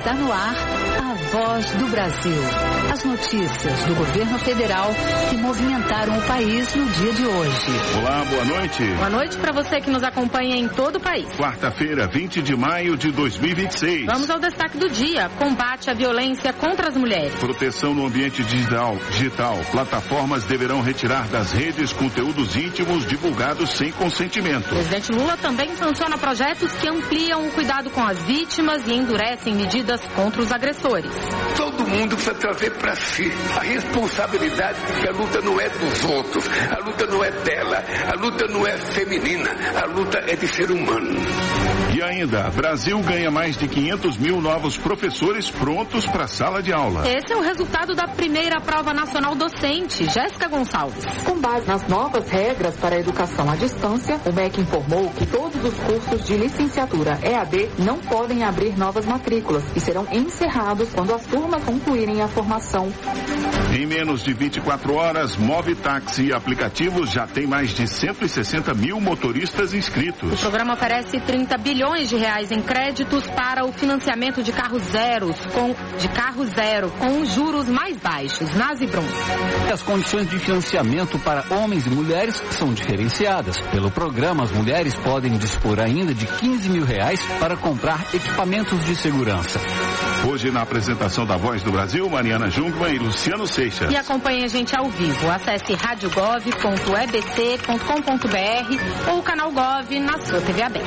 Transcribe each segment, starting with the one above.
Está no ar a Voz do Brasil. As notícias do governo federal que movimentaram o país no dia de hoje. Olá, boa noite. Boa noite para você que nos acompanha em todo o país. Quarta-feira, 20 de maio de 2026. Vamos ao destaque do dia. Combate à violência contra as mulheres. Proteção no ambiente digital. Plataformas deverão retirar das redes conteúdos íntimos divulgados sem consentimento. O presidente Lula também sanciona projetos que ampliam o cuidado com as vítimas e endurecem medidas contra os agressores. Todo mundo precisa trazer para si a responsabilidade de que a luta não é dos outros, a luta não é dela, a luta não é feminina, a luta é de ser humano. E ainda, Brasil ganha mais de 500 mil novos professores prontos para a sala de aula. Esse é o resultado da primeira prova nacional docente. Jéssica Gonçalves. Com base nas novas regras para a educação à distância, o MEC informou que todos os cursos de licenciatura EAD não podem abrir novas matrículas e serão encerrados quando as turmas concluírem a formação. Em menos de 24 horas, Movitaxi e aplicativos já tem mais de 160 mil motoristas inscritos. O programa oferece 30 bilhões de reais em créditos para o financiamento de carros zero com juros mais baixos. Nazibrum. As condições de financiamento para homens e mulheres são diferenciadas. Pelo programa, as mulheres podem dispor ainda de 15 mil reais para comprar equipamentos de segurança. Hoje, na apresentação da Voz do Brasil, Mariana Jungmann e Luciano Seixas. E acompanhe a gente ao vivo. Acesse radiogov.ebc.com.br ou o canal Gov na sua TV aberta.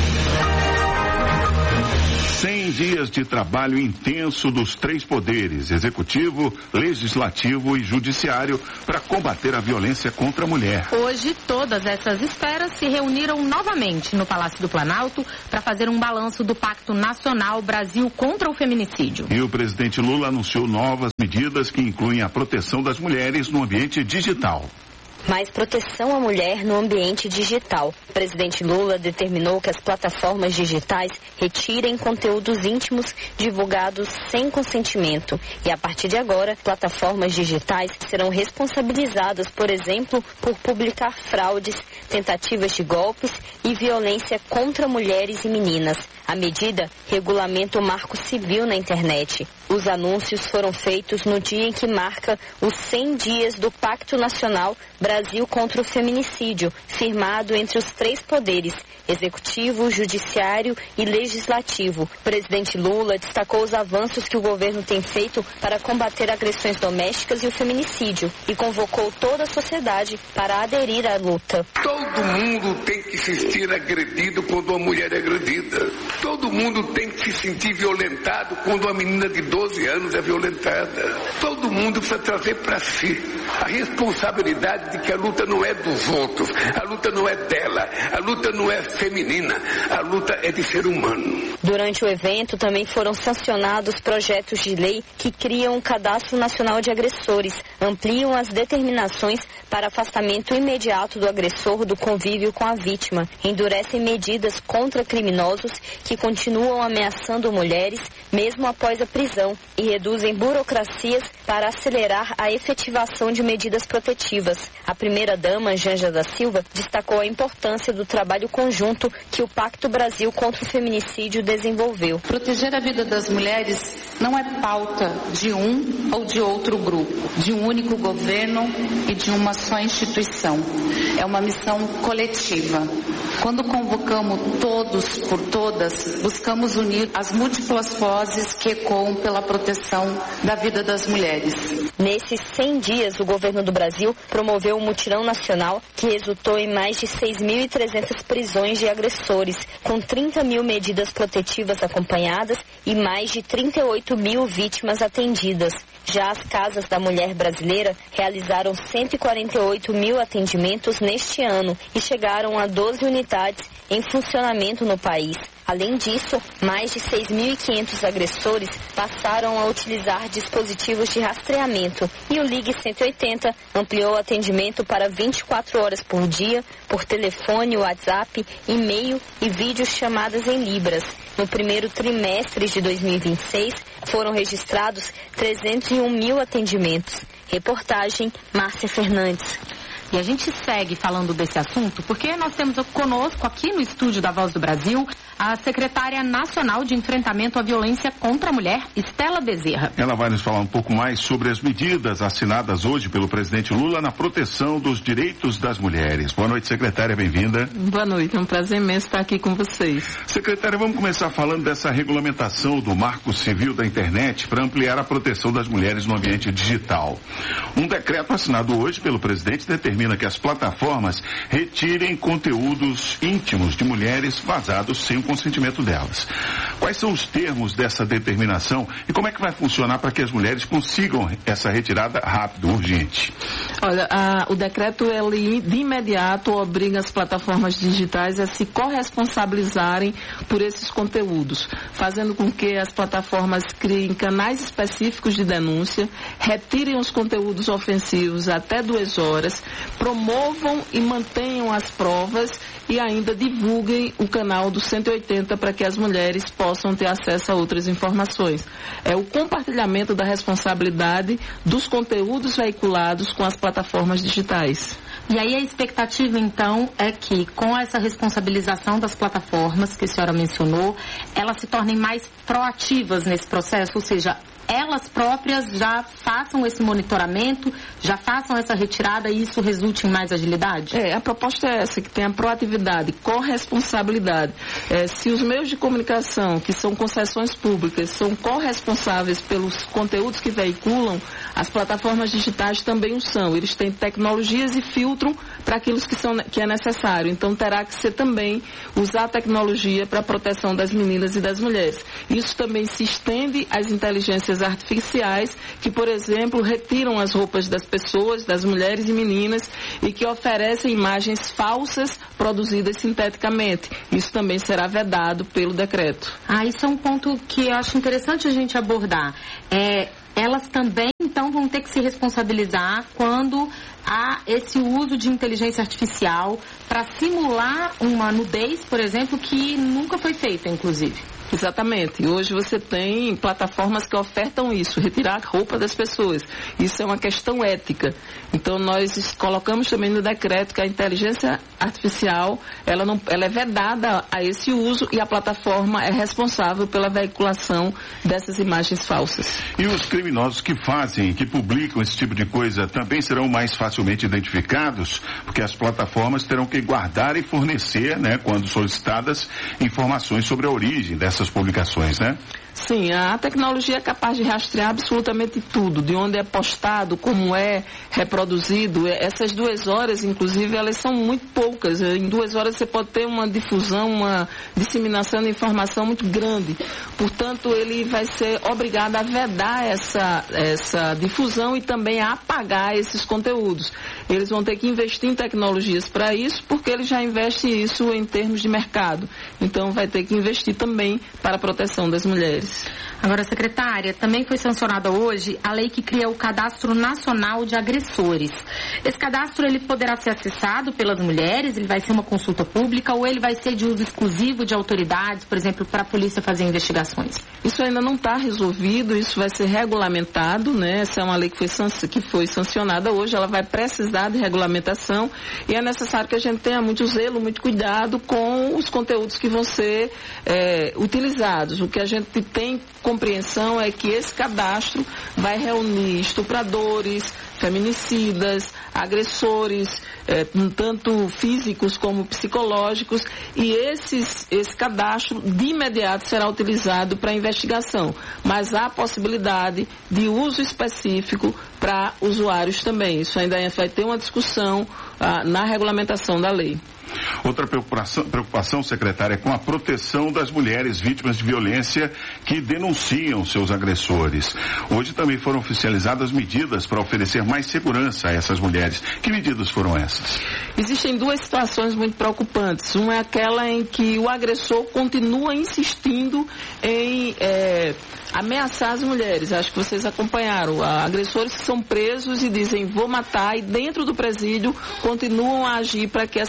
100 dias de trabalho intenso dos três poderes, executivo, legislativo e judiciário, para combater a violência contra a mulher. Hoje, todas essas esferas se reuniram novamente no Palácio do Planalto para fazer um balanço do Pacto Nacional Brasil contra o Feminicídio. E o presidente Lula anunciou novas medidas que incluem a proteção das mulheres no ambiente digital. Mais proteção à mulher no ambiente digital. O presidente Lula determinou que as plataformas digitais retirem conteúdos íntimos divulgados sem consentimento. E a partir de agora, plataformas digitais serão responsabilizadas, por exemplo, por publicar fraudes, tentativas de golpes e violência contra mulheres e meninas. A medida regulamenta o marco civil na internet. Os anúncios foram feitos no dia em que marca os 100 dias do Pacto Nacional Brasil contra o Feminicídio, firmado entre os três poderes, executivo, judiciário e legislativo. O presidente Lula destacou os avanços que o governo tem feito para combater agressões domésticas e o feminicídio e convocou toda a sociedade para aderir à luta. Todo mundo tem que se sentir agredido quando uma mulher é agredida. Todo mundo tem que se sentir violentado quando uma menina de 12 anos é violentada. Todo mundo precisa trazer para si a responsabilidade de que a luta não é dos outros, a luta não é dela, a luta não é feminina, a luta é de ser humano. Durante o evento também foram sancionados projetos de lei que criam um cadastro nacional de agressores, ampliam as determinações para afastamento imediato do agressor do convívio com a vítima, endurecem medidas contra criminosos que continuam ameaçando mulheres mesmo após a prisão e reduzem burocracias para acelerar a efetivação de medidas protetivas. A primeira-dama, Janja da Silva, destacou a importância do trabalho conjunto que o Pacto Brasil contra o Feminicídio desenvolveu. Proteger a vida das mulheres não é pauta de um ou de outro grupo, de um único governo e de uma só instituição. É uma missão coletiva. Quando convocamos todos por todas, buscamos unir as múltiplas vozes que ecoam pela proteção da vida das mulheres. Nesses 100 dias, o governo do Brasil promoveu um mutirão nacional que resultou em mais de 6.300 prisões de agressores, com 30 mil medidas protetivas acompanhadas e mais de 38 mil vítimas atendidas. Já as Casas da Mulher Brasileira realizaram 148 mil atendimentos neste ano e chegaram a 12 unidades em funcionamento no país. Além disso, mais de 6.500 agressores passaram a utilizar dispositivos de rastreamento e o Ligue 180 ampliou o atendimento para 24 horas por dia, por telefone, WhatsApp, e-mail e videochamadas em libras. No primeiro trimestre de 2026, foram registrados 301 mil atendimentos. Reportagem, Márcia Fernandes. E a gente segue falando desse assunto porque nós temos conosco aqui no estúdio da Voz do Brasil a secretária nacional de enfrentamento à violência contra a mulher, Estela Bezerra. Ela vai nos falar um pouco mais sobre as medidas assinadas hoje pelo presidente Lula na proteção dos direitos das mulheres. Boa noite, secretária, bem-vinda. Boa noite, é um prazer imenso estar aqui com vocês. Secretária, vamos começar falando dessa regulamentação do Marco Civil da Internet para ampliar a proteção das mulheres no ambiente digital. Um decreto assinado hoje pelo presidente determina que as plataformas retirem conteúdos íntimos de mulheres vazados sem o consentimento delas. Quais são os termos dessa determinação e como é que vai funcionar para que as mulheres consigam essa retirada rápido, urgente? Olha, o decreto, ele de imediato obriga as plataformas digitais a se corresponsabilizarem por esses conteúdos, fazendo com que as plataformas criem canais específicos de denúncia, retirem os conteúdos ofensivos até 2 horas, promovam e mantenham as provas e ainda divulguem o canal do 180 para que as mulheres possam ter acesso a outras informações. É o compartilhamento da responsabilidade dos conteúdos veiculados com as plataformas digitais. E aí a expectativa, então, é que com essa responsabilização das plataformas que a senhora mencionou, elas se tornem mais proativas nesse processo, ou seja, elas próprias já façam esse monitoramento, já façam essa retirada e isso resulte em mais agilidade? A proposta é essa, que tenha proatividade, corresponsabilidade. Se os meios de comunicação, que são concessões públicas, são corresponsáveis pelos conteúdos que veiculam, as plataformas digitais também o são. Eles têm tecnologias e filtram para aquilo que é necessário. Então terá que ser também usar a tecnologia para a proteção das meninas e das mulheres. Isso também se estende às inteligências artificiais que, por exemplo, retiram as roupas das pessoas, das mulheres e meninas e que oferecem imagens falsas produzidas sinteticamente. Isso também será vedado pelo decreto. Isso é um ponto que eu acho interessante a gente abordar. Elas também, então, vão ter que se responsabilizar quando há esse uso de inteligência artificial para simular uma nudez, por exemplo, que nunca foi feita, inclusive. Exatamente. Hoje você tem plataformas que ofertam isso, retirar a roupa das pessoas. Isso é uma questão ética. Então nós colocamos também no decreto que a inteligência artificial, ela é vedada a esse uso e a plataforma é responsável pela veiculação dessas imagens falsas. E os criminosos que fazem, que publicam esse tipo de coisa também serão mais facilmente identificados, porque as plataformas terão que guardar e fornecer, quando solicitadas, informações sobre a origem dessas publicações, né? Sim, a tecnologia é capaz de rastrear absolutamente tudo, de onde é postado, como é reproduzido. Essas 2 horas, inclusive, elas são muito poucas. Em 2 horas você pode ter uma difusão, uma disseminação de informação muito grande. Portanto, ele vai ser obrigado a vedar essa difusão e também a apagar esses conteúdos. Eles vão ter que investir em tecnologias para isso, porque ele já investe isso em termos de mercado. Então, vai ter que investir também para a proteção das mulheres. Agora, secretária, também foi sancionada hoje a lei que cria o Cadastro Nacional de Agressores. Esse cadastro, ele poderá ser acessado pelas mulheres, ele vai ser uma consulta pública ou ele vai ser de uso exclusivo de autoridades, por exemplo, para a polícia fazer investigações? Isso ainda não está resolvido, isso vai ser regulamentado, Essa é uma lei que foi sancionada hoje, ela vai precisar de regulamentação e é necessário que a gente tenha muito zelo, muito cuidado com os conteúdos que vão ser utilizados. O que a gente tem compreensão é que esse cadastro vai reunir estupradores, feminicidas, agressores, tanto físicos como psicológicos, e esse cadastro de imediato será utilizado para investigação, mas há possibilidade de uso específico para usuários também. Isso ainda vai ter uma discussão na regulamentação da lei. Outra preocupação, secretária, é com a proteção das mulheres vítimas de violência que denunciam seus agressores. Hoje também foram oficializadas medidas para oferecer mais segurança a essas mulheres. Que medidas foram essas? Existem 2 situações muito preocupantes. Uma é aquela em que o agressor continua insistindo em ameaçar as mulheres. Acho que vocês acompanharam. Agressores que são presos e dizem vou matar, e dentro do presídio continuam a agir para que essas mulheres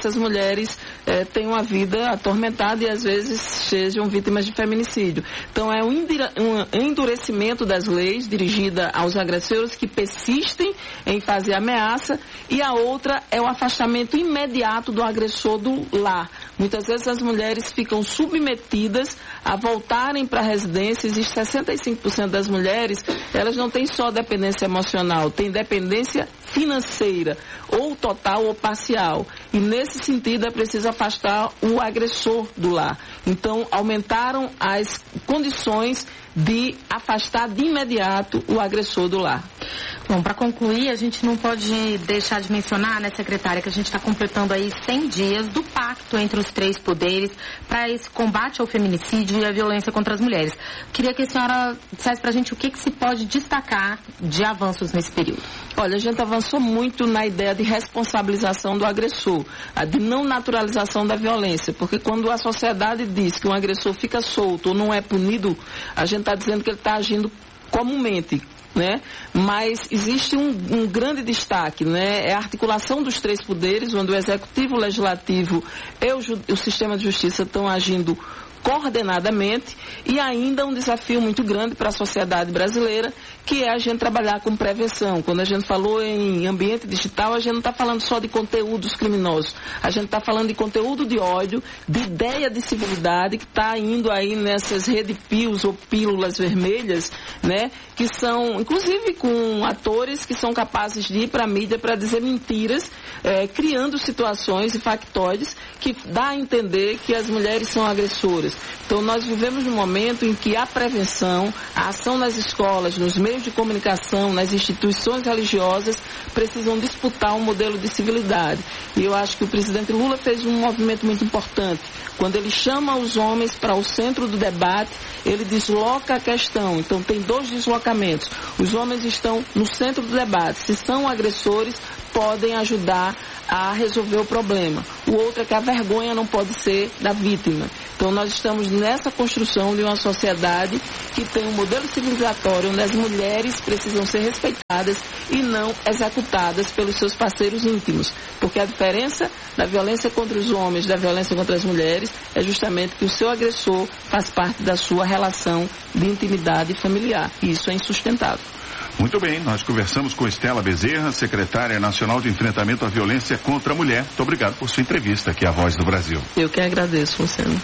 mulheres tenham a vida atormentada e às vezes sejam vítimas de feminicídio. Então é um endurecimento das leis dirigida aos agressores que persistem em fazer ameaça, e a outra é o afastamento imediato do agressor do lar. Muitas vezes as mulheres ficam submetidas a voltarem para residências, e 65% das mulheres, elas não têm só dependência emocional, têm dependência financeira, ou total ou parcial. E nesse sentido é preciso afastar o agressor do lar. Então aumentaram as condições de afastar de imediato o agressor do lar. Bom, para concluir, a gente não pode deixar de mencionar, né, secretária, que a gente está completando aí 100 dias do pacto entre os 3 poderes para esse combate ao feminicídio e à violência contra as mulheres. Queria que a senhora dissesse para a gente o que se pode destacar de avanços nesse período. Olha, a gente avançou muito na ideia de responsabilização do agressor, de não naturalização da violência, porque quando a sociedade diz que um agressor fica solto ou não é punido, a gente está dizendo que ele está agindo comumente, né? Mas existe um grande destaque, né? É a articulação dos 3 poderes, onde o Executivo, o Legislativo e o Sistema de Justiça estão agindo coordenadamente, e ainda um desafio muito grande para a sociedade brasileira, que é a gente trabalhar com prevenção. Quando a gente falou em ambiente digital, a gente não está falando só de conteúdos criminosos, a gente está falando de conteúdo de ódio, de ideia de civilidade, que está indo aí nessas red pills ou pílulas vermelhas, né, que são, inclusive com atores que são capazes de ir para a mídia para dizer mentiras, criando situações e factoides que dá a entender que as mulheres são agressoras. Então nós vivemos num momento em que a prevenção, a ação nas escolas, nos meios de comunicação, nas instituições religiosas, precisam disputar um modelo de civilidade. E eu acho que o presidente Lula fez um movimento muito importante. Quando ele chama os homens para o centro do debate, ele desloca a questão. Então tem 2 deslocamentos. Os homens estão no centro do debate. Se são agressores, podem ajudar a resolver o problema. O outro é que a vergonha não pode ser da vítima. Então nós estamos nessa construção de uma sociedade que tem um modelo civilizatório onde as mulheres precisam ser respeitadas e não executadas pelos seus parceiros íntimos. Porque a diferença da violência contra os homens, da violência contra as mulheres, é justamente que o seu agressor faz parte da sua relação de intimidade familiar. E isso é insustentável. Muito bem, nós conversamos com Estela Bezerra, secretária nacional de enfrentamento à violência contra a mulher. Muito obrigado por sua entrevista aqui à Voz do Brasil. Eu que agradeço, Luciano.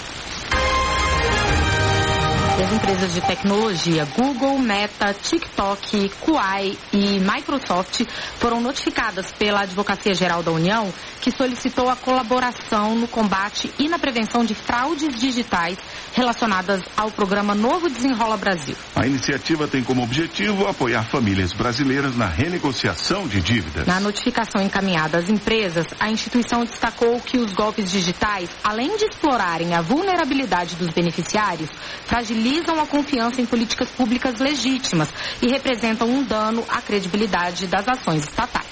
As empresas de tecnologia Google, Meta, TikTok, Kuai e Microsoft foram notificadas pela Advocacia Geral da União, que solicitou a colaboração no combate e na prevenção de fraudes digitais relacionadas ao programa Novo Desenrola Brasil. A iniciativa tem como objetivo apoiar famílias brasileiras na renegociação de dívidas. Na notificação encaminhada às empresas, a instituição destacou que os golpes digitais, além de explorarem a vulnerabilidade dos beneficiários, fragilizam a confiança em políticas públicas legítimas e representam um dano à credibilidade das ações estatais.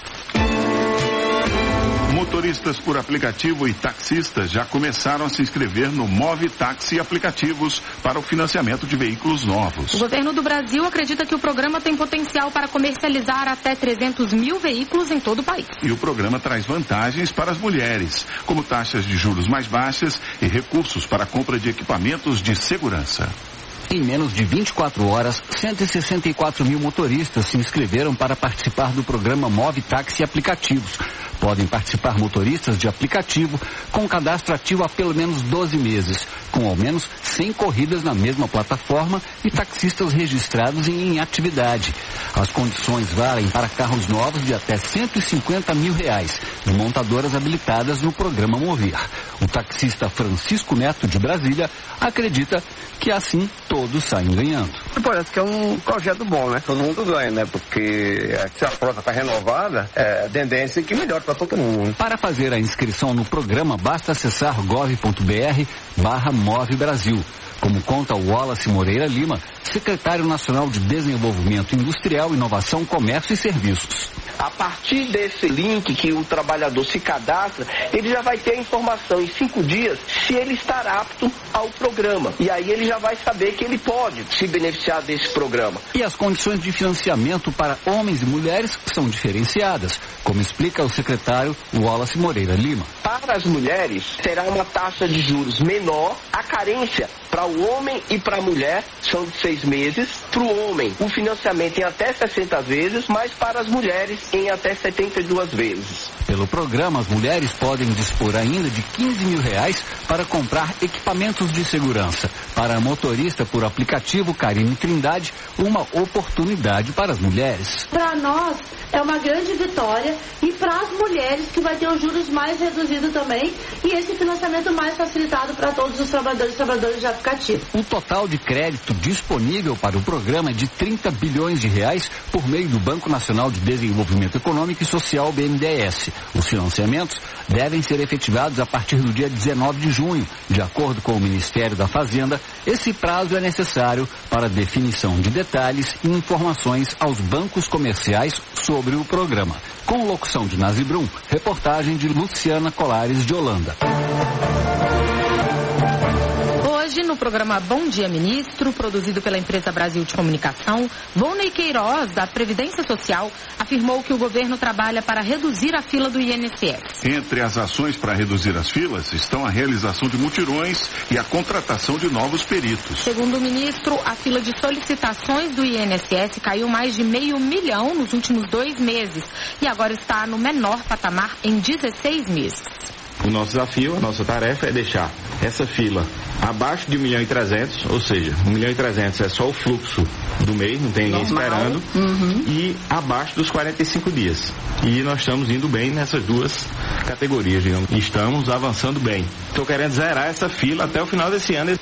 Motoristas por aplicativo e taxistas já começaram a se inscrever no Move Táxi Aplicativos para o financiamento de veículos novos. O governo do Brasil acredita que o programa tem potencial para comercializar até 300 mil veículos em todo o país. E o programa traz vantagens para as mulheres, como taxas de juros mais baixas e recursos para a compra de equipamentos de segurança. Em menos de 24 horas, 164 mil motoristas se inscreveram para participar do programa Move Táxi Aplicativos. Podem participar motoristas de aplicativo com cadastro ativo há pelo menos 12 meses, com ao menos 100 corridas na mesma plataforma e taxistas registrados em atividade. As condições valem para carros novos de até R$150 mil, de montadoras habilitadas no programa Mover. O taxista Francisco Neto, de Brasília, acredita que assim todos saem ganhando. Parece que é um projeto bom, né? Todo mundo ganha, né? Porque se a frota está renovada, a tendência é que melhore para todo mundo. Para fazer a inscrição no programa, basta acessar gov.br/Move Brasil. Como conta o Wallace Moreira Lima, secretário nacional de Desenvolvimento Industrial, Inovação, Comércio e Serviços. A partir desse link que o trabalhador se cadastra, ele já vai ter a informação em 5 dias se ele estar apto ao programa. E aí ele já vai saber que ele pode se beneficiar desse programa. E as condições de financiamento para homens e mulheres são diferenciadas, como explica o secretário Wallace Moreira Lima. Para as mulheres, terá uma taxa de juros menor. A carência para o homem e para a mulher são de 6 meses. Para o homem, o financiamento em até 60 vezes, mas para as mulheres em até 72 vezes. Pelo programa, as mulheres podem dispor ainda de R$15 mil para comprar equipamentos de segurança. Para a motorista por aplicativo Karine Trindade, uma oportunidade para as mulheres. Para nós é uma grande vitória e para as mulheres que vai ter os juros mais reduzidos também e esse financiamento mais facilitado para todos os trabalhadores e trabalhadoras de aplicativo. O total de crédito disponível para o programa é de R$30 bilhões por meio do Banco Nacional de Desenvolvimento Econômico e Social, BNDES. Os financiamentos devem ser efetivados a partir do dia 19 de junho. De acordo com o Ministério da Fazenda, esse prazo é necessário para definição de detalhes e informações aos bancos comerciais sobre o programa. Com locução de Nazi Brum, reportagem de Luciana Colares de Holanda. Hoje, no programa Bom Dia Ministro, produzido pela empresa Brasil de Comunicação, Volney Queiroz, da Previdência Social, afirmou que o governo trabalha para reduzir a fila do INSS. Entre as ações para reduzir as filas estão a realização de mutirões e a contratação de novos peritos. Segundo o ministro, a fila de solicitações do INSS caiu mais de 500 mil nos últimos 2 meses e agora está no menor patamar em 16 meses. O nosso desafio, a nossa tarefa é deixar essa fila abaixo de 1.300.000, ou seja, 1.300.000 é só o fluxo do mês, não tem ninguém esperando, e abaixo dos 45 dias. E nós estamos indo bem nessas duas categorias, digamos. Estamos avançando bem. Estou querendo zerar essa fila até o final desse ano.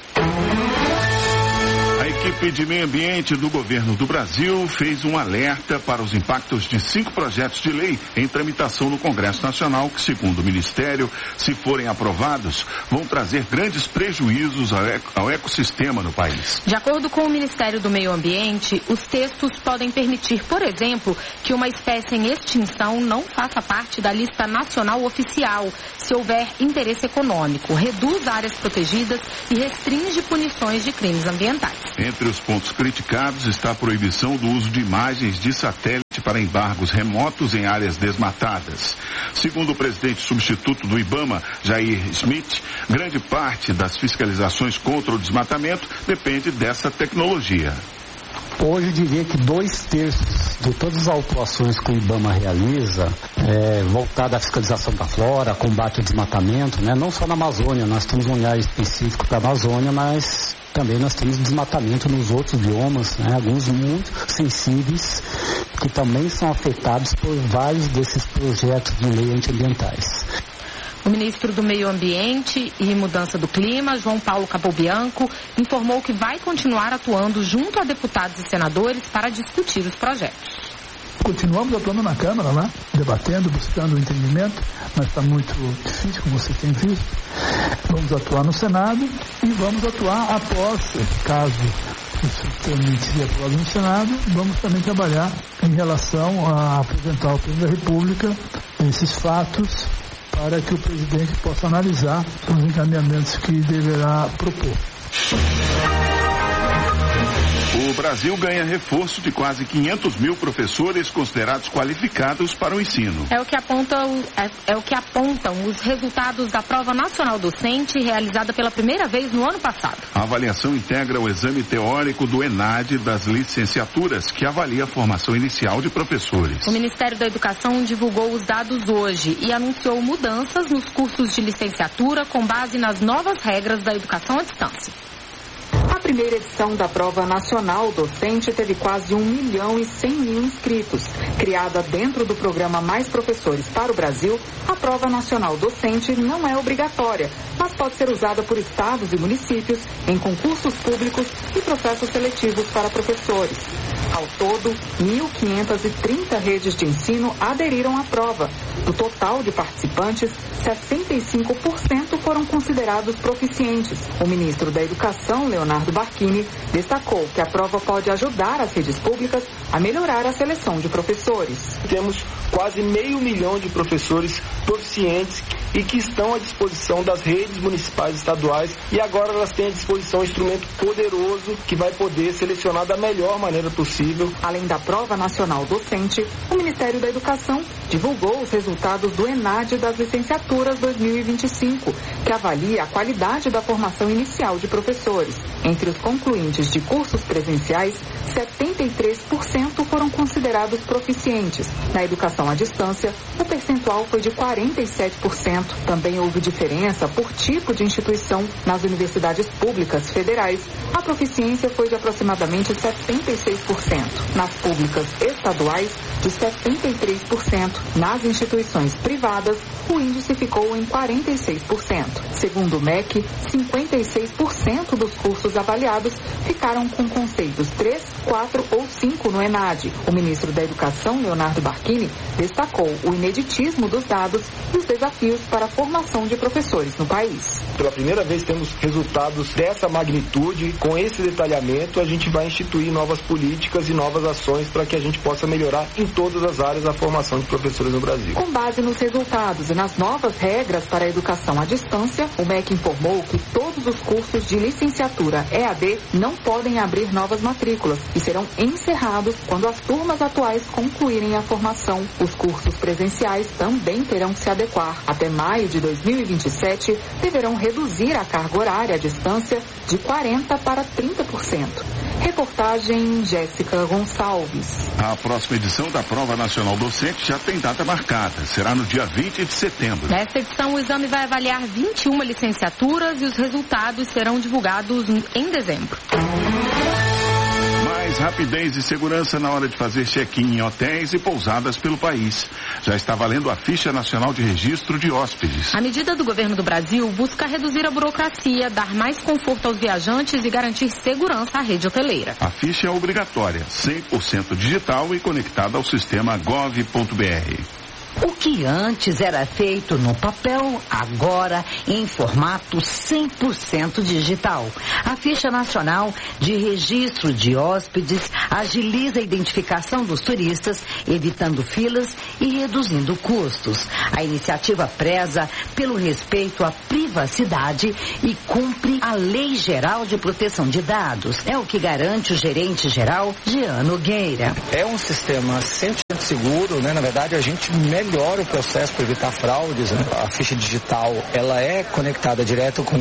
A equipe de meio ambiente do governo do Brasil fez um alerta para os impactos de 5 projetos de lei em tramitação no Congresso Nacional que, segundo o Ministério, se forem aprovados, vão trazer grandes prejuízos ao ecossistema no país. De acordo com o Ministério do Meio Ambiente, os textos podem permitir, por exemplo, que uma espécie em extinção não faça parte da lista nacional oficial, se houver interesse econômico, reduz áreas protegidas e restringe punições de crimes ambientais. Entre os pontos criticados está a proibição do uso de imagens de satélite para embargos remotos em áreas desmatadas. Segundo o presidente substituto do IBAMA, Jair Schmidt, grande parte das fiscalizações contra o desmatamento depende dessa tecnologia. Hoje eu diria que 2/3 de todas as autuações que o IBAMA realiza, voltada à fiscalização da flora, combate ao desmatamento, não só na Amazônia, nós temos um olhar específico para a Amazônia, mas também nós temos desmatamento nos outros biomas, alguns muito sensíveis, que também são afetados por vários desses projetos de lei antiambientais. O ministro do Meio Ambiente e Mudança do Clima, João Paulo Capobianco, informou que vai continuar atuando junto a deputados e senadores para discutir os projetos. Continuamos atuando na Câmara lá, debatendo, buscando o entendimento, mas está muito difícil, como vocês têm visto. Vamos atuar no Senado e vamos atuar após, caso isso permitir após no Senado, vamos também trabalhar em relação a apresentar ao presidente da República esses fatos para que o presidente possa analisar os encaminhamentos que deverá propor. O Brasil ganha reforço de quase 500 mil professores considerados qualificados para o ensino. É o que apontam os resultados da Prova Nacional Docente, realizada pela primeira vez no ano passado. A avaliação integra o exame teórico do ENAD das licenciaturas, que avalia a formação inicial de professores. O Ministério da Educação divulgou os dados hoje e anunciou mudanças nos cursos de licenciatura com base nas novas regras da educação à distância. A primeira edição da Prova Nacional Docente teve quase 1.100.000 inscritos. Criada dentro do programa Mais Professores para o Brasil, a Prova Nacional Docente não é obrigatória, mas pode ser usada por estados e municípios em concursos públicos e processos seletivos para professores. Ao todo, 1.530 redes de ensino aderiram à prova, Do total de participantes, 65% foram considerados proficientes. O ministro da Educação, Leonardo Barquini, destacou que a prova pode ajudar as redes públicas a melhorar a seleção de professores. Temos quase 500 mil de professores proficientes e que estão à disposição das redes municipais e estaduais, e agora elas têm à disposição um instrumento poderoso que vai poder selecionar da melhor maneira possível. Além da prova nacional docente, o Ministério da Educação divulgou os resultados do ENAD das licenciaturas 2025, que avalia a qualidade da formação inicial de professores. Entre os concluintes de cursos presenciais, 73% foram considerados proficientes. Na educação à distância, o percentual foi de 47%. Também houve diferença por tipo de instituição. Nas universidades públicas federais, a proficiência foi de aproximadamente 76%. Nas públicas estaduais, de 73%. Nas instituições privadas, o índice ficou em 46%. Segundo o MEC, 56% dos cursos avaliados ficaram com conceitos 3, 4 ou 5 no ENAD. O ministro da Educação, Leonardo Barquini, destacou o ineditismo dos dados e os desafios para a formação de professores no país. Pela primeira vez temos resultados dessa magnitude. Com esse detalhamento, a gente vai instituir novas políticas e novas ações para que a gente possa melhorar em todas as áreas a formação de professores no Brasil. Com base nos resultados e nas novas regras para a educação à distância, o MEC informou que todos os cursos de licenciatura EAD não podem abrir novas matrículas e serão encerrados quando as turmas atuais concluírem a formação. Os cursos presenciais também terão que se adequar. Até maio de 2027, deverão reduzir a carga horária à distância de 40% para 30%. Reportagem Jéssica Gonçalves. A próxima edição da Prova Nacional Docente já tem data marcada. Será no dia 20 de setembro. Nesta edição, o exame vai avaliar 21 licenciaturas e os resultados serão divulgados em dezembro. Mais rapidez e segurança na hora de fazer check-in em hotéis e pousadas pelo país. Já está valendo a Ficha Nacional de Registro de Hóspedes. A medida do governo do Brasil busca reduzir a burocracia, dar mais conforto aos viajantes e garantir segurança à rede hoteleira. A ficha é obrigatória, 100% digital e conectada ao sistema gov.br. O que antes era feito no papel, agora em formato 100% digital. A Ficha Nacional de Registro de Hóspedes agiliza a identificação dos turistas, evitando filas e reduzindo custos. A iniciativa preza pelo respeito à privacidade e cumpre a Lei Geral de Proteção de Dados. É o que garante o gerente-geral, Jean Nogueira. É um sistema 100% seguro, né? Na verdade, a gente melhora o processo para evitar fraudes, né? A ficha digital, ela é conectada direto com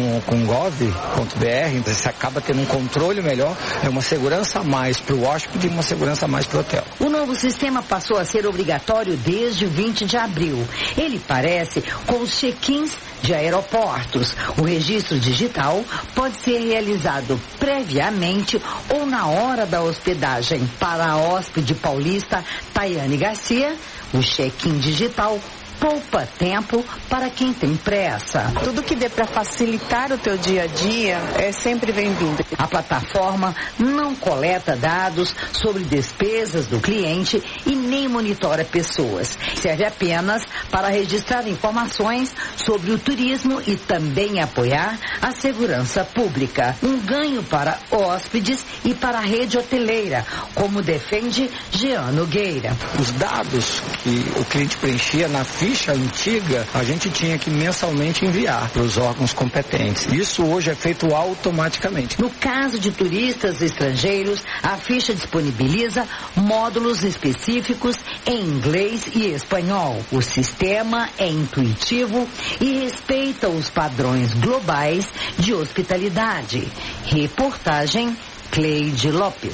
gov.br, então você acaba tendo um controle melhor, é uma segurança a mais para o hóspede e uma segurança a mais para o hotel. O novo sistema passou a ser obrigatório desde 20 de abril. Ele parece com os check-ins de aeroportos. O registro digital pode ser realizado previamente ou na hora da hospedagem. Para a hóspede paulista Tayane Garcia, o check-in digital poupa tempo para quem tem pressa. Tudo que dê para facilitar o teu dia a dia é sempre bem-vindo. A plataforma não coleta dados sobre despesas do cliente e nem monitora pessoas. Serve apenas para registrar informações sobre o turismo e também apoiar a segurança pública. Um ganho para hóspedes e para a rede hoteleira, como defende Jean Nogueira. Os dados que o cliente preenchia na ficha antiga, a gente tinha que mensalmente enviar para os órgãos competentes. Isso hoje é feito automaticamente. No caso de turistas estrangeiros, a ficha disponibiliza módulos específicos em inglês e espanhol. O sistema é intuitivo e respeita os padrões globais de hospitalidade. Reportagem Cleide Lopes.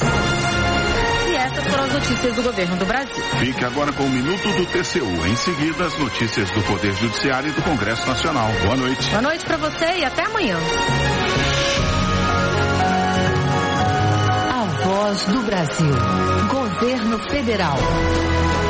Essas foram as notícias do governo do Brasil. Fique agora com o Minuto do TCU. Em seguida, as notícias do Poder Judiciário e do Congresso Nacional. Boa noite. Boa noite para você e até amanhã. A Voz do Brasil. Governo Federal.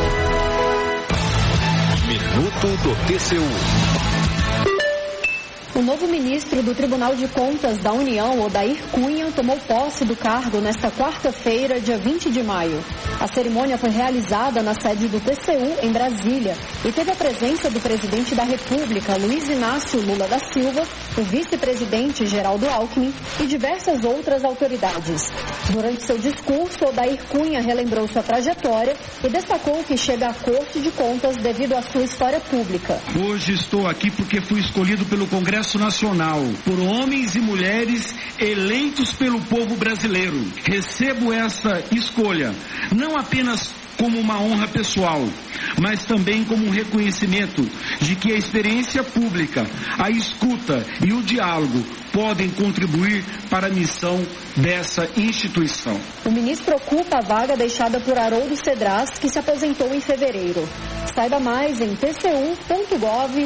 Minuto do TCU. O novo ministro do Tribunal de Contas da União, Odair Cunha, tomou posse do cargo nesta quarta-feira, dia 20 de maio. A cerimônia foi realizada na sede do TCU, em Brasília, e teve a presença do presidente da República, Luiz Inácio Lula da Silva, o vice-presidente Geraldo Alckmin e diversas outras autoridades. Durante seu discurso, Odair Cunha relembrou sua trajetória e destacou que chega à Corte de Contas devido à sua história pública. Hoje estou aqui porque fui escolhido pelo Congresso Nacional, por homens e mulheres eleitos pelo povo brasileiro. Recebo essa escolha não apenas como uma honra pessoal, mas também como um reconhecimento de que a experiência pública, a escuta e o diálogo podem contribuir para a missão dessa instituição. O ministro ocupa a vaga deixada por Haroldo Cedras, que se aposentou em fevereiro. Saiba mais em tcu.gov.br.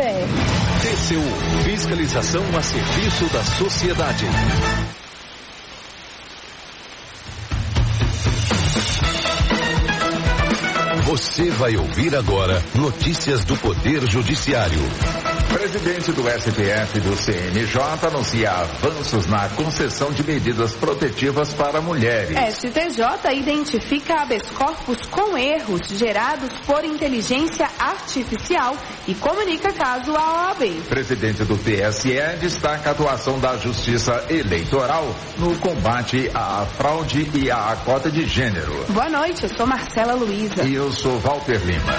TCU, fiscalização a serviço da sociedade. Você vai ouvir agora notícias do Poder Judiciário. Presidente do STF e do CNJ anuncia avanços na concessão de medidas protetivas para mulheres. STJ identifica habeas corpus com erros gerados por inteligência artificial e comunica caso à OAB. Presidente do TSE destaca a atuação da Justiça Eleitoral no combate à fraude e à cota de gênero. Boa noite, eu sou Marcela Luiza. E eu sou Walter Lima.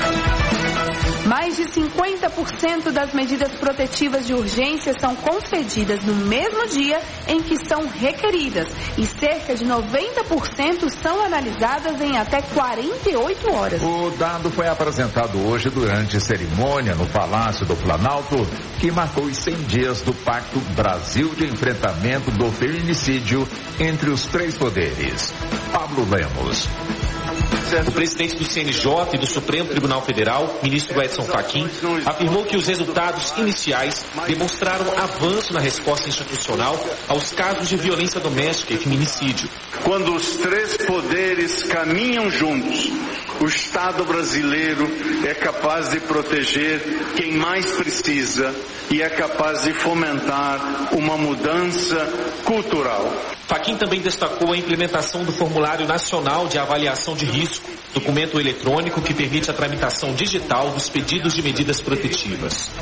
Mais de 50% das medidas protetivas de urgência são concedidas no mesmo dia em que são requeridas e cerca de 90% são analisadas em até 48 horas. O dado foi apresentado hoje durante cerimônia no Palácio do Planalto, que marcou os 100 dias do Pacto Brasil de Enfrentamento do Feminicídio entre os três poderes. Pablo Lemos. O presidente do CNJ e do Supremo Tribunal Federal, ministro Edson Fachin, afirmou que os resultados iniciais demonstraram avanço na resposta institucional aos casos de violência doméstica e feminicídio. Quando os três poderes caminham juntos, o Estado brasileiro é capaz de proteger quem mais precisa e é capaz de fomentar uma mudança cultural. Fachin também destacou a implementação do Formulário Nacional de Avaliação de Risco, documento eletrônico que permite a tramitação digital dos pedidos de medidas protetivas.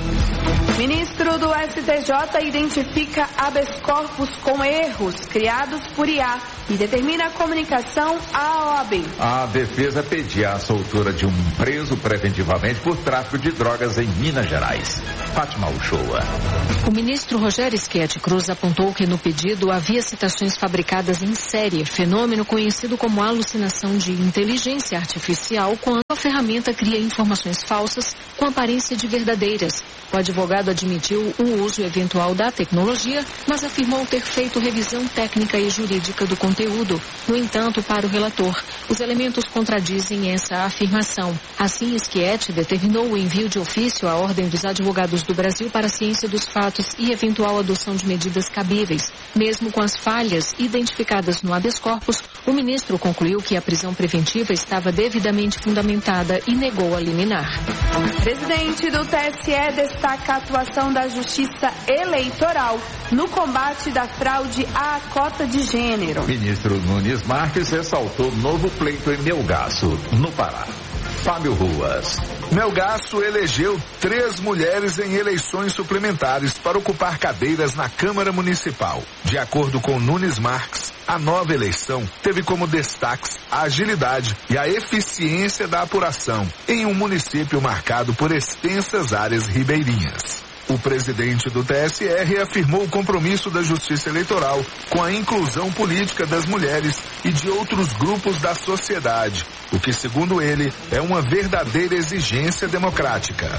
Ministro do STJ identifica habeas corpus com erros criados por IA e determina a comunicação à OAB. A defesa pedia a soltura de um preso preventivamente por tráfico de drogas em Minas Gerais. Fátima Uchoa. O ministro Rogério Schietti Cruz apontou que no pedido havia citações fabricadas em série, fenômeno conhecido como alucinação de inteligência artificial, quando a ferramenta cria informações falsas com aparência de verdadeiras. O advogado admitiu o uso eventual da tecnologia, mas afirmou ter feito revisão técnica e jurídica do conteúdo. No entanto, para o relator, os elementos contradizem essa afirmação. Assim, Schietti determinou o envio de ofício à Ordem dos Advogados do Brasil para a ciência dos fatos e eventual adoção de medidas cabíveis. Mesmo com as falhas identificadas no habeas corpus, o ministro concluiu que a prisão preventiva estava devidamente fundamentada e negou a liminar. Presidente do TSE destaca a atuação da Justiça Eleitoral no combate da fraude à cota de gênero. Ministro Nunes Marques ressaltou novo pleito em Melgaço, no Pará. Fábio Ruas. Melgaço elegeu 3 mulheres em eleições suplementares para ocupar cadeiras na Câmara Municipal. De acordo com Nunes Marques, a nova eleição teve como destaques a agilidade e a eficiência da apuração em um município marcado por extensas áreas ribeirinhas. O presidente do TSE reafirmou o compromisso da Justiça Eleitoral com a inclusão política das mulheres e de outros grupos da sociedade, o que, segundo ele, é uma verdadeira exigência democrática.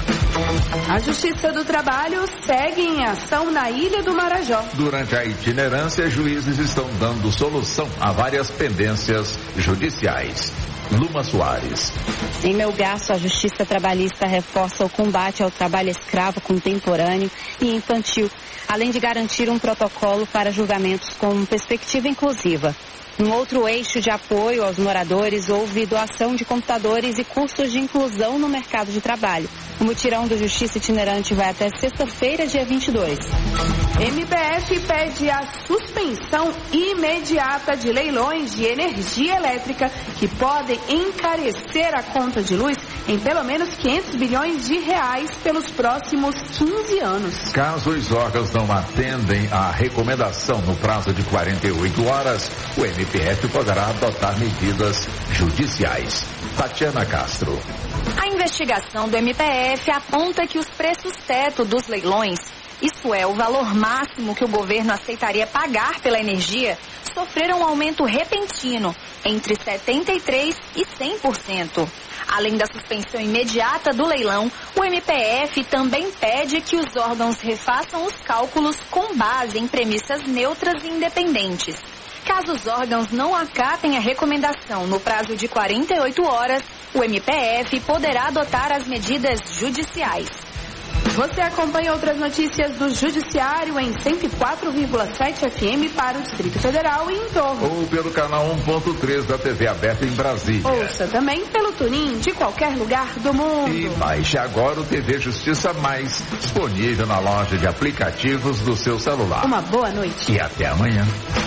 A Justiça do Trabalho segue em ação na Ilha do Marajó. Durante a itinerância, juízes estão dando solução a várias pendências judiciais. Luma Soares. Em Melgaço, a Justiça Trabalhista reforça o combate ao trabalho escravo contemporâneo e infantil, além de garantir um protocolo para julgamentos com perspectiva inclusiva. No outro eixo de apoio aos moradores, houve doação de computadores e cursos de inclusão no mercado de trabalho. O mutirão do Justiça Itinerante vai até sexta-feira, dia 22. MPF pede a suspensão imediata de leilões de energia elétrica que podem encarecer a conta de luz em pelo menos 500 bilhões de reais pelos próximos 15 anos. Caso os órgãos não atendem à recomendação no prazo de 48 horas, o MPF poderá adotar medidas judiciais. Tatiana Castro. A investigação do MPF aponta que os preços teto dos leilões, isto é, o valor máximo que o governo aceitaria pagar pela energia, sofreram um aumento repentino, entre 73% e 100%. Além da suspensão imediata do leilão, o MPF também pede que os órgãos refaçam os cálculos com base em premissas neutras e independentes. Caso os órgãos não acatem a recomendação no prazo de 48 horas, o MPF poderá adotar as medidas judiciais. Você acompanha outras notícias do Judiciário em 104,7 FM para o Distrito Federal e em torno. Ou pelo canal 1.3 da TV aberta em Brasília. Ouça também pelo TuneIn de qualquer lugar do mundo. E baixe agora o TV Justiça Mais, disponível na loja de aplicativos do seu celular. Uma boa noite. E até amanhã.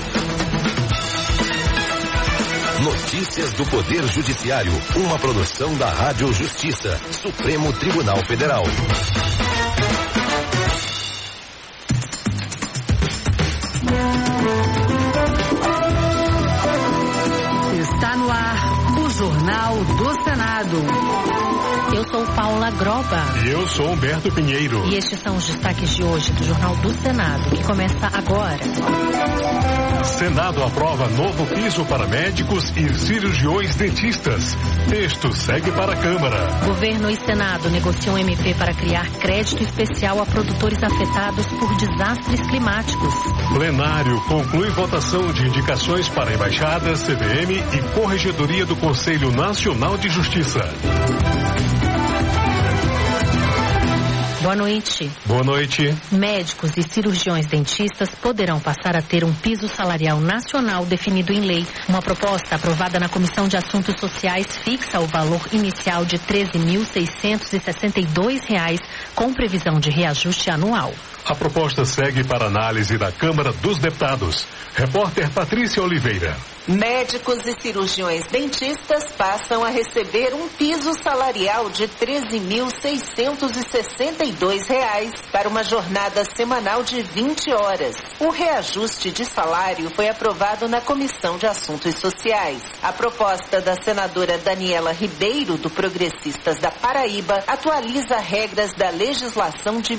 Notícias do Poder Judiciário, uma produção da Rádio Justiça, Supremo Tribunal Federal. Está no ar o Jornal do Senado. Eu sou Paula Groba. E eu sou Humberto Pinheiro. E estes são os destaques de hoje do Jornal do Senado, que começa agora. Senado aprova novo piso para médicos e cirurgiões dentistas. Texto segue para a Câmara. Governo e Senado negociam MP para criar crédito especial a produtores afetados por desastres climáticos. Plenário conclui votação de indicações para embaixadas, CVM e Corregedoria do Conselho Nacional de Justiça. Boa noite. Boa noite. Médicos e cirurgiões dentistas poderão passar a ter um piso salarial nacional definido em lei. Uma proposta aprovada na Comissão de Assuntos Sociais fixa o valor inicial de R$ 13.662, com previsão de reajuste anual. A proposta segue para análise da Câmara dos Deputados. Repórter Patrícia Oliveira. Médicos e cirurgiões dentistas passam a receber um piso salarial de R$ 13.662 para uma jornada semanal de 20 horas. O reajuste de salário foi aprovado na Comissão de Assuntos Sociais. A proposta da senadora Daniela Ribeiro, do Progressistas da Paraíba, atualiza regras da legislação de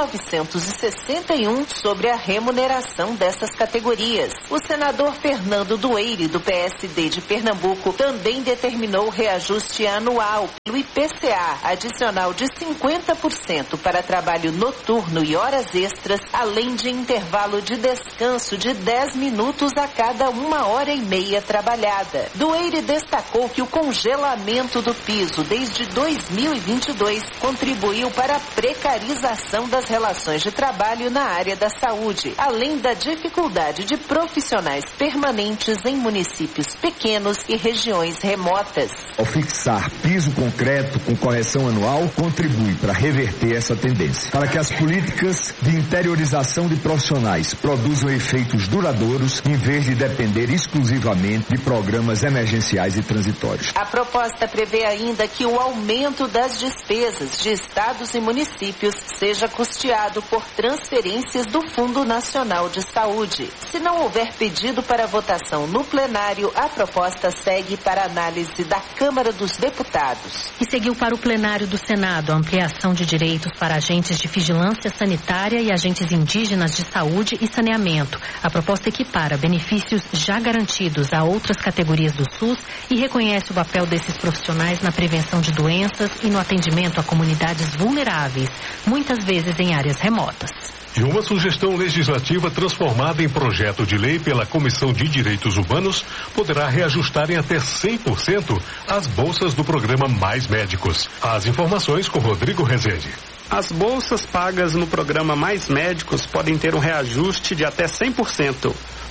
1961 sobre a remuneração dessas categorias. O senador Fernando Dueire, do PSD de Pernambuco, também determinou reajuste anual pelo IPCA, adicional de 50% para trabalho noturno e horas extras, além de intervalo de descanso de 10 minutos a cada 1h30 trabalhada. Dueire destacou que o congelamento do piso desde 2022 contribuiu para a precarização das relações de trabalho na área da saúde, além da dificuldade de profissionais permanentes em municípios pequenos e regiões remotas. Ao fixar piso concreto com correção anual, contribui para reverter essa tendência, para que as políticas de interiorização de profissionais produzam efeitos duradouros, em vez de depender exclusivamente de programas emergenciais e transitórios. A proposta prevê ainda que o aumento das despesas de estados e municípios seja custeado por transferências do Fundo Nacional de Saúde. Se não houver pedido para votação no plenário, a proposta segue para análise da Câmara dos Deputados. E seguiu para o plenário do Senado a ampliação de direitos para agentes de vigilância sanitária e agentes indígenas de saúde e saneamento. A proposta equipara benefícios já garantidos a outras categorias do SUS e reconhece o papel desses profissionais na prevenção de doenças e no atendimento a comunidades vulneráveis, muitas vezes em áreas remotas. E uma sugestão legislativa transformada em projeto de lei pela Comissão de Direitos Humanos poderá reajustar em até 100% as bolsas do programa Mais Médicos. As informações com Rodrigo Rezende. As bolsas pagas no programa Mais Médicos podem ter um reajuste de até 100%.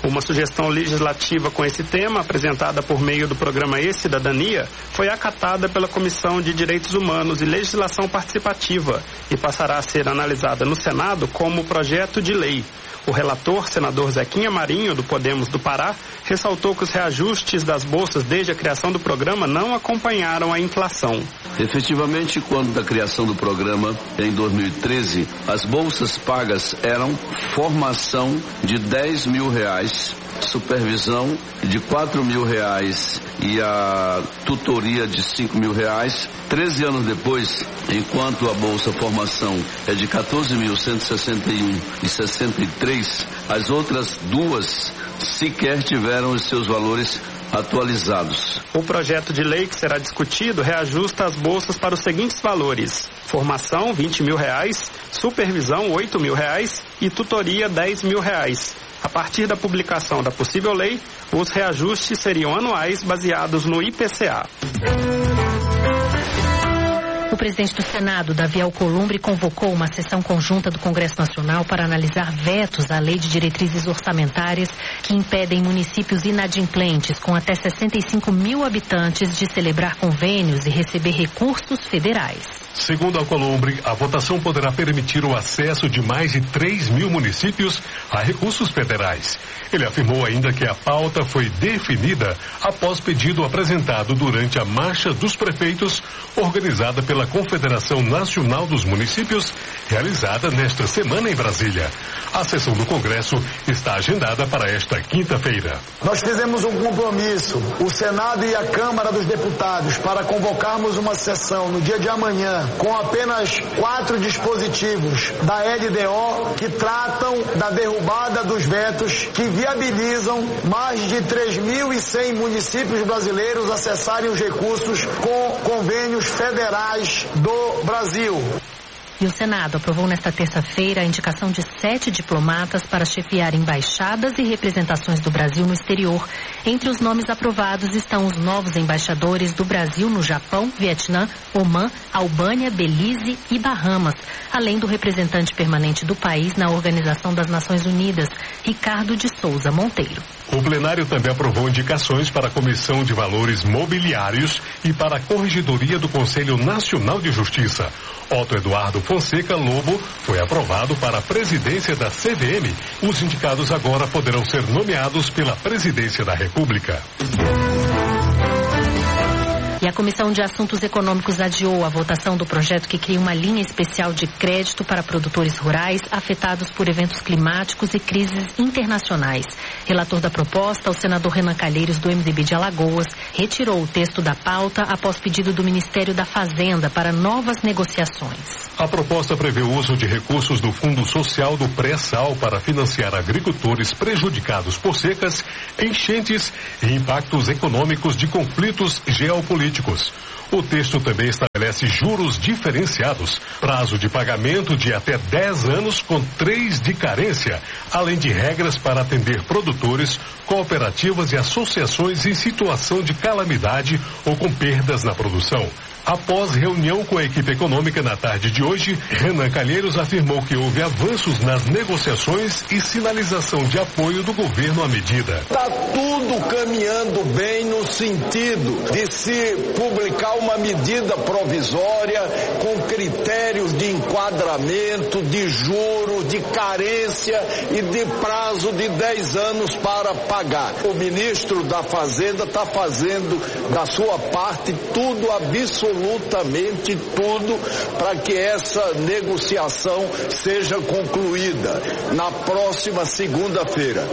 Uma sugestão legislativa com esse tema, apresentada por meio do programa E-Cidadania, foi acatada pela Comissão de Direitos Humanos e Legislação Participativa e passará a ser analisada no Senado como projeto de lei. O relator, senador Zequinha Marinho, do Podemos do Pará, ressaltou que os reajustes das bolsas desde a criação do programa não acompanharam a inflação. Efetivamente, quando da criação do programa, em 2013, as bolsas pagas eram formação de R$10 mil, supervisão de R$4 mil e a tutoria de R$5 mil. 13 anos depois, enquanto a Bolsa Formação é de 14.161,63, as outras duas sequer tiveram os seus valores atualizados. O projeto de lei que será discutido reajusta as bolsas para os seguintes valores: formação R$20 mil, supervisão R$8 mil e tutoria R$10 mil. A partir da publicação da possível lei, os reajustes seriam anuais baseados no IPCA. O presidente do Senado, Davi Alcolumbre, convocou uma sessão conjunta do Congresso Nacional para analisar vetos à Lei de Diretrizes Orçamentárias que impedem municípios inadimplentes com até 65 mil habitantes de celebrar convênios e receber recursos federais. Segundo Alcolumbre, a votação poderá permitir o acesso de mais de 3 mil municípios a recursos federais. Ele afirmou ainda que a pauta foi definida após pedido apresentado durante a Marcha dos Prefeitos, organizada pela Confederação Nacional dos Municípios, realizada nesta semana em Brasília. A sessão do Congresso está agendada para esta quinta-feira. Nós fizemos um compromisso, o Senado e a Câmara dos Deputados, para convocarmos uma sessão no dia de amanhã com apenas 4 dispositivos da LDO que tratam da derrubada dos vetos que viabilizam mais de 3.100 municípios brasileiros acessarem os recursos com convênios federais do Brasil. E o Senado aprovou nesta terça-feira a indicação de 7 diplomatas para chefiar embaixadas e representações do Brasil no exterior. Entre os nomes aprovados estão os novos embaixadores do Brasil no Japão, Vietnã, Omã, Albânia, Belize e Bahamas, além do representante permanente do país na Organização das Nações Unidas, Ricardo de Souza Monteiro. O plenário também aprovou indicações para a Comissão de Valores Mobiliários e para a Corregedoria do Conselho Nacional de Justiça. Otto Eduardo Fonseca Lobo foi aprovado para a presidência da CVM. Os indicados agora poderão ser nomeados pela Presidência da República. E a Comissão de Assuntos Econômicos adiou a votação do projeto que cria uma linha especial de crédito para produtores rurais afetados por eventos climáticos e crises internacionais. Relator da proposta, o senador Renan Calheiros, do MDB de Alagoas, retirou o texto da pauta após pedido do Ministério da Fazenda para novas negociações. A proposta prevê o uso de recursos do Fundo Social do Pré-Sal para financiar agricultores prejudicados por secas, enchentes e impactos econômicos de conflitos geopolíticos. O texto também estabelece juros diferenciados, prazo de pagamento de até 10 anos com 3 de carência, além de regras para atender produtores, cooperativas e associações em situação de calamidade ou com perdas na produção. Após reunião com a equipe econômica na tarde de hoje, Renan Calheiros afirmou que houve avanços nas negociações e sinalização de apoio do governo à medida. Está tudo caminhando bem no sentido de se publicar uma medida provisória com critérios de enquadramento, de juros, de carência e de prazo de 10 anos para pagar. O ministro da Fazenda está fazendo da sua parte tudo absolutamente tudo para que essa negociação seja concluída na próxima segunda-feira.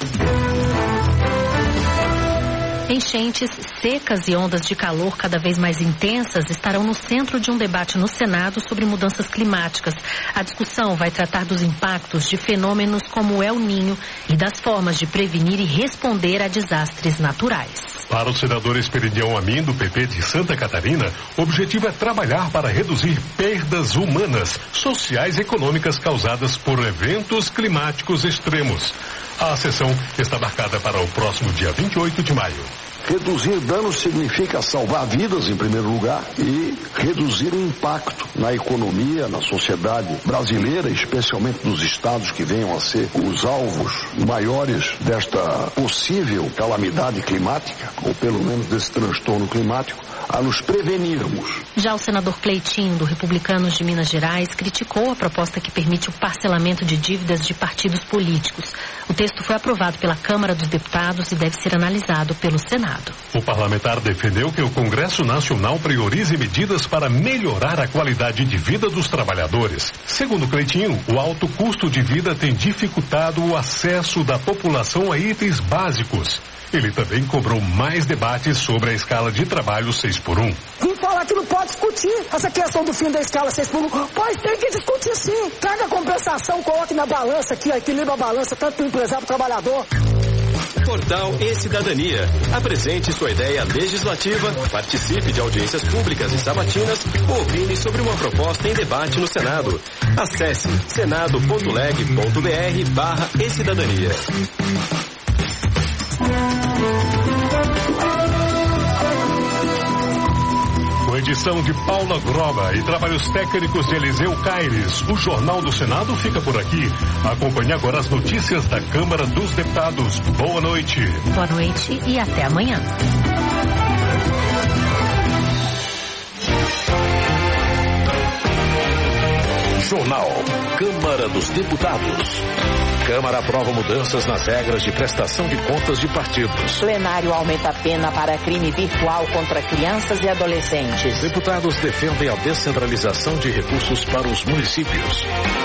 Enchentes, secas e ondas de calor cada vez mais intensas estarão no centro de um debate no Senado sobre mudanças climáticas. A discussão vai tratar dos impactos de fenômenos como o El Niño e das formas de prevenir e responder a desastres naturais. Para o senador Esperidião Amin, do PP de Santa Catarina, o objetivo é trabalhar para reduzir perdas humanas, sociais e econômicas causadas por eventos climáticos extremos. A sessão está marcada para o próximo dia 28 de maio. Reduzir danos significa salvar vidas em primeiro lugar e reduzir o impacto na economia, na sociedade brasileira, especialmente dos estados que venham a ser os alvos maiores desta possível calamidade climática, ou pelo menos desse transtorno climático, a nos prevenirmos. Já o senador Cleitinho, do Republicanos de Minas Gerais, criticou a proposta que permite o parcelamento de dívidas de partidos políticos. O texto foi aprovado pela Câmara dos Deputados e deve ser analisado pelo Senado. O parlamentar defendeu que o Congresso Nacional priorize medidas para melhorar a qualidade de vida dos trabalhadores. Segundo Cleitinho, o alto custo de vida tem dificultado o acesso da população a itens básicos. Ele também cobrou mais debates sobre a escala de trabalho 6x1. Vim falar que não pode discutir essa questão do fim da escala 6x1. Pois tem que discutir sim. Traga a compensação, coloque na balança aqui, equilibra a balança, tanto para o empresário como para o trabalhador. Portal E-Cidadania. Apresente sua ideia legislativa, participe de audiências públicas e sabatinas ou opine sobre uma proposta em debate no Senado. Acesse senado.leg.br/E-Cidadania. Com edição de Paula Groba e trabalhos técnicos de Eliseu Caires, o Jornal do Senado fica por aqui. Acompanhe agora as notícias da Câmara dos Deputados. Boa noite. Boa noite e até amanhã. Jornal Câmara dos Deputados. Câmara aprova mudanças nas regras de prestação de contas de partidos. Plenário aumenta a pena para crime virtual contra crianças e adolescentes. Deputados defendem a descentralização de recursos para os municípios.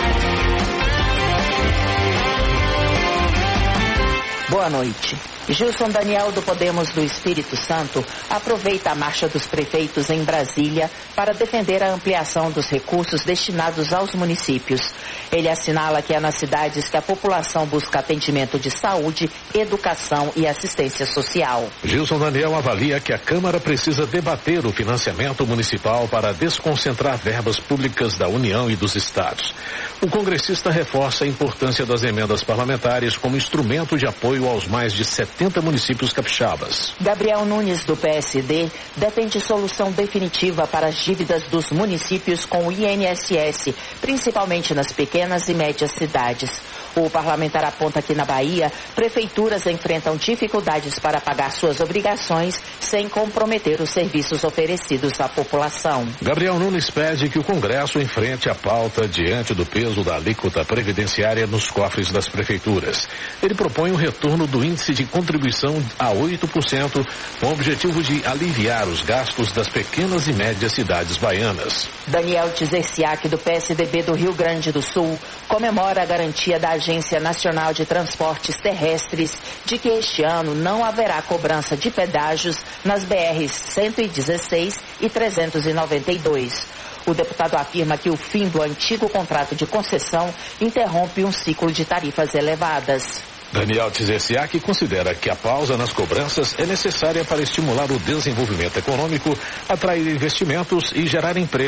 Boa noite. Gilson Daniel, do Podemos do Espírito Santo, aproveita a marcha dos prefeitos em Brasília para defender a ampliação dos recursos destinados aos municípios. Ele assinala que é nas cidades que a população busca atendimento de saúde, educação e assistência social. Gilson Daniel avalia que a Câmara precisa debater o financiamento municipal para desconcentrar verbas públicas da União e dos estados. O congressista reforça a importância das emendas parlamentares como instrumento de apoio aos mais de 70 municípios capixabas. Gabriel Nunes, do PSD, defende solução definitiva para as dívidas dos municípios com o INSS, principalmente nas pequenas e médias cidades. O parlamentar aponta que na Bahia, prefeituras enfrentam dificuldades para pagar suas obrigações sem comprometer os serviços oferecidos à população. Gabriel Nunes pede que o Congresso enfrente a pauta diante do peso da alíquota previdenciária nos cofres das prefeituras. Ele propõe o retorno do índice de contribuição a 8%, com o objetivo de aliviar os gastos das pequenas e médias cidades baianas. Daniel Tzerciak, do PSDB do Rio Grande do Sul, comemora a garantia da Agência Nacional de Transportes Terrestres de que este ano não haverá cobrança de pedágios nas BRs 116 e 392. O deputado afirma que o fim do antigo contrato de concessão interrompe um ciclo de tarifas elevadas. Daniel Tzerciak considera que a pausa nas cobranças é necessária para estimular o desenvolvimento econômico, atrair investimentos e gerar emprego